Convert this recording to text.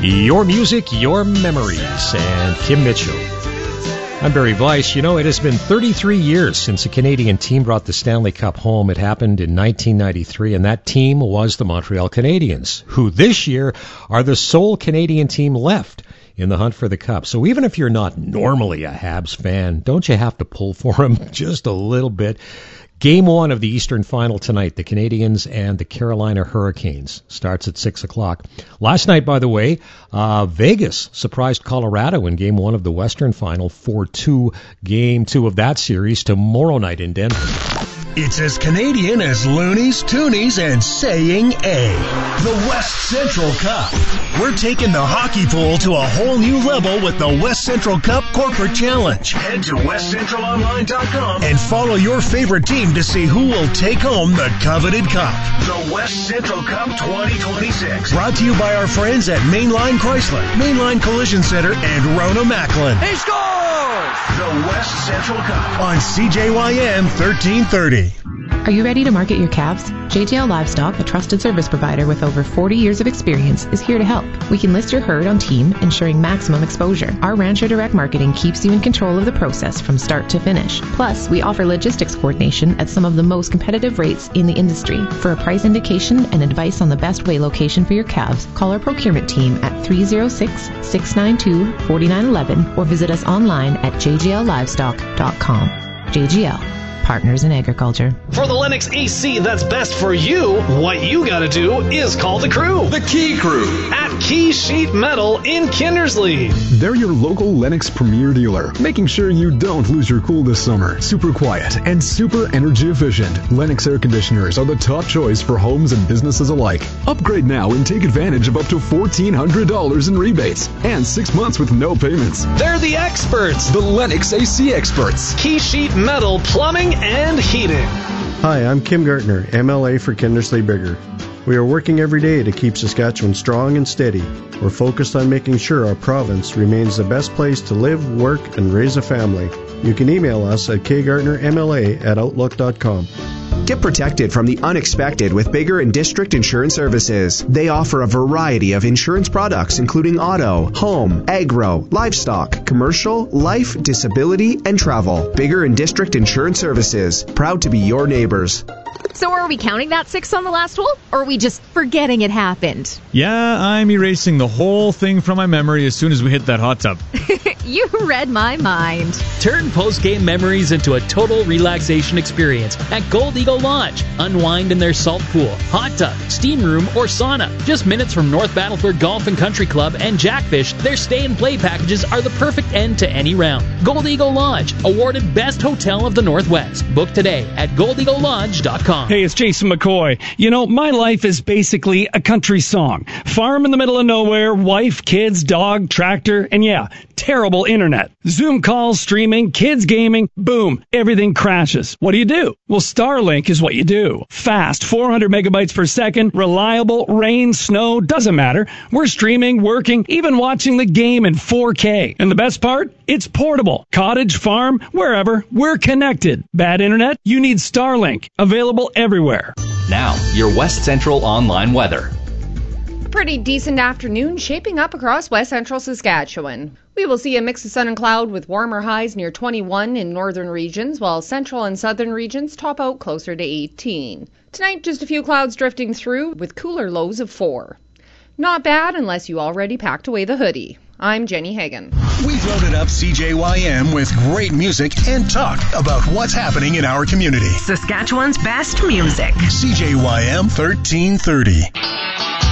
Your music, your memories, and Kim Mitchell. I'm Barry Weiss. You know, it has been 33 years since a Canadian team brought the Stanley Cup home. It happened in 1993, and that team was the Montreal Canadiens, who this year are the sole Canadian team left in the hunt for the Cup. So even if you're not normally a Habs fan, don't you have to pull for them just a little bit? Game 1 of the Eastern Final tonight, the Canadiens and the Carolina Hurricanes, starts at 6 o'clock. Last night, by the way, Vegas surprised Colorado in Game 1 of the Western Final 4-2. Game 2 of that series tomorrow night in Denver. It's as Canadian as Loonies, Toonies, and saying A. The West Central Cup. We're taking the hockey pool to a whole new level with the West Central Cup Corporate Challenge. Head to westcentralonline.com and follow your favorite team to see who will take home the coveted cup. The West Central Cup 2026. Brought to you by our friends at Mainline Chrysler, Mainline Collision Center, and Rona Macklin. He scores! The West Central Cup on CJYM 1330. Are you ready to market your calves? JGL Livestock, a trusted service provider with over 40 years of experience, is here to help. We can list your herd on Team, ensuring maximum exposure. Our Rancher Direct Marketing keeps you in control of the process from start to finish. Plus, we offer logistics coordination at some of the most competitive rates in the industry. For a price indication and advice on the best weigh location for your calves, call our procurement team at 306-692-4911 or visit us online at jgllivestock.com. JGL. Partners in Agriculture. For the Lennox AC that's best for you, what you gotta do is call the crew. The Key Crew. At Key Sheet Metal in Kindersley. They're your local Lennox Premier dealer, making sure you don't lose your cool this summer. Super quiet and super energy efficient. Lennox air conditioners are the top choice for homes and businesses alike. Upgrade now and take advantage of up to $1,400 in rebates and 6 months with no payments. They're the experts. The Lennox AC experts. Key Sheet Metal Plumbing and Heating. Hi, I'm Kim Gartner, MLA for Kindersley Bigger. We are working every day to keep Saskatchewan strong and steady. We're focused on making sure our province remains the best place to live, work, and raise a family. You can email us at kgartnermla@outlook.com. Get protected from the unexpected with Bigger and District Insurance Services. They offer a variety of insurance products, including auto, home, agro, livestock, commercial, life, disability, and travel. Bigger and District Insurance Services. Proud to be your neighbors. So are we counting that 6 on the last hole, or are we just forgetting it happened? Yeah, I'm erasing the whole thing from my memory as soon as we hit that hot tub. You read my mind. Turn post-game memories into a total relaxation experience at Gold Eagle Lodge. Unwind in their salt pool, hot tub, steam room, or sauna. Just minutes from North Battleford Golf and Country Club and Jackfish, their stay and play packages are the perfect end to any round. Gold Eagle Lodge, awarded Best Hotel of the Northwest. Book today at goldeaglelodge.com. Hey, it's Jason McCoy. You know, my life is basically a country song. Farm in the middle of nowhere, wife, kids, dog, tractor, and yeah, terrible internet. Zoom calls, streaming, kids gaming, boom, everything crashes. What do? Well, Starlink is what you do. Fast, 400 megabytes per second, reliable, rain, snow, doesn't matter. We're streaming, working, even watching the game in 4K. And the best part? It's portable. Cottage, farm, wherever, we're connected. Bad internet? You need Starlink. Available everywhere. Now, your West Central online weather. Pretty decent afternoon shaping up across West Central Saskatchewan. We will see a mix of sun and cloud with warmer highs near 21 in northern regions, while central and southern regions top out closer to 18. Tonight, just a few clouds drifting through with cooler lows of 4. Not bad unless you already packed away the hoodie. I'm Jenny Hagan. We've loaded up CJYM with great music and talk about what's happening in our community. Saskatchewan's best music. CJYM 1330.